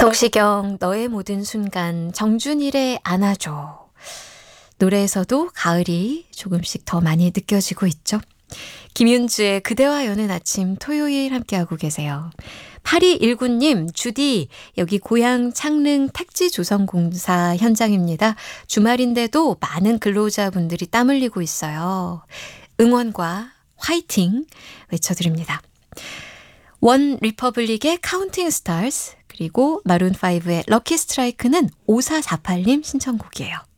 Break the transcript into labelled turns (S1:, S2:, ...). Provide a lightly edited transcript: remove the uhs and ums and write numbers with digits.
S1: 성시경 너의 모든 순간 정준일의 안아줘. 노래에서도 가을이 조금씩 더 많이 느껴지고 있죠. 김윤주의 그대와 여는 아침 토요일 함께하고 계세요. 8219님, 주디, 여기 고향 창릉 택지 조성공사 현장입니다. 주말인데도 많은 근로자분들이 땀 흘리고 있어요. 응원과 화이팅 외쳐드립니다. 원 리퍼블릭의 카운팅 스타즈, 그리고 마룬5의 럭키 스트라이크는 5448님 신청곡이에요.